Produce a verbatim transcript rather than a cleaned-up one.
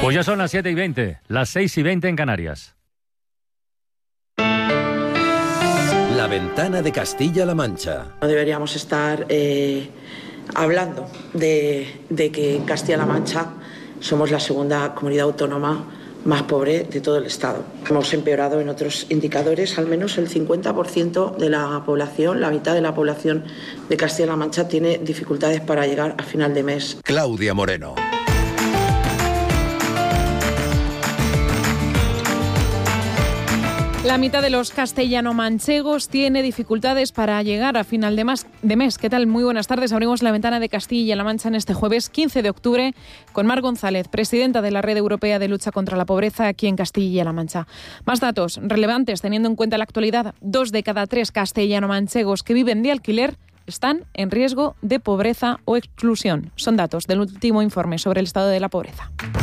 Pues ya son las siete y veinte, las seis y veinte en Canarias. La ventana de Castilla-La Mancha. No deberíamos estar eh, hablando de, de que en Castilla-La Mancha somos la segunda comunidad autónoma más pobre de todo el Estado. Hemos empeorado en otros indicadores, al menos el cincuenta por ciento de la población, la mitad de la población de Castilla-La Mancha tiene dificultades para llegar a final de mes. Claudia Moreno. La mitad de los castellano-manchegos tiene dificultades para llegar a final de, mas, de mes. ¿Qué tal? Muy buenas tardes. Abrimos la ventana de Castilla-La Mancha en este jueves quince de octubre con Mar González, presidenta de la Red Europea de Lucha contra la Pobreza aquí en Castilla-La Mancha. Más datos relevantes teniendo en cuenta la actualidad. Dos de cada tres castellano-manchegos que viven de alquiler están en riesgo de pobreza o exclusión. Son datos del último informe sobre el estado de la pobreza.